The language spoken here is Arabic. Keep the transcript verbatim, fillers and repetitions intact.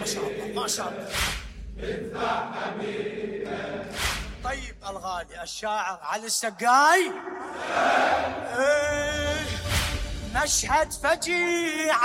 شاء الله ما شاء الله. طيب الغالي الشاعر علي السقاي. ايه مشهد فجيع